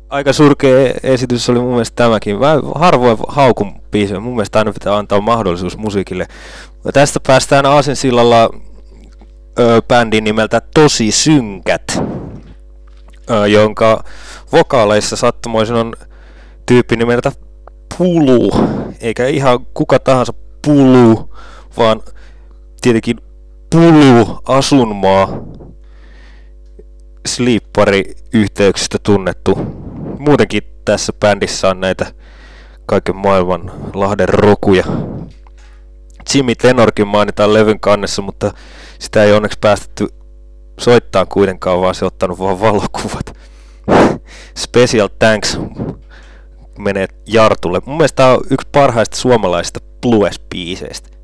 Aika surkea esitys oli mun mielestä tämäkin. Mä harvoin haukun biisejä. Mun mielestä aina pitää antaa mahdollisuus musiikille. Ja tästä päästään aasinsillalla bändin nimeltä Tosi Synkät, jonka vokaaleissa sattumoisin on tyyppi nimeltä Pulu. Eikä ihan kuka tahansa Pulu, vaan tietenkin Pulu Asunmaa, Sleeppari-yhteyksistä tunnettu. Muutenkin tässä bändissä on näitä kaiken maailman Lahden rokuja. Jimmy Tenorkin mainitaan levyn kannessa, mutta sitä ei onneksi päästetty soittaa kuitenkaan, vaan se on ottanut vaan valokuvat. Special Thanks menee Jartulle. Mun mielestä tää on yksi parhaista suomalaisista blues-biiseistä.